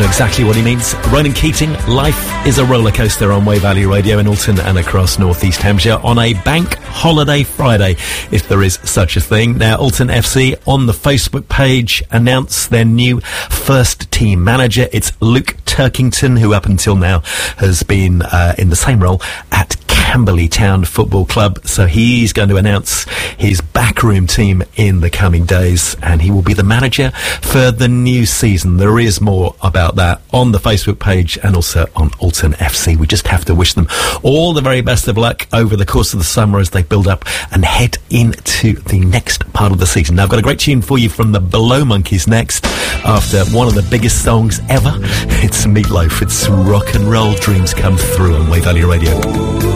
know exactly what he means. Ronan Keating, life is a roller coaster on Way Valley Radio in Alton and across North East Hampshire on a bank holiday Friday, if there is such a thing. Now, Alton FC on the Facebook page announced their new first team manager. It's Luke Turkington, who up until now has been in the same role at Camberley Town Football Club. So he's going to announce his backroom team in the coming days, and he will be the manager for the new season. There is more about that on the Facebook page and also on Alton FC. We just have to wish them all the very best of luck over the course of the summer as they build up and head into the next part of the season. Now, I've got a great tune for you from the Below Monkeys next, after one of the biggest songs ever. It's Meatloaf. It's Rock and Roll Dreams Come Through on Way Valley Radio.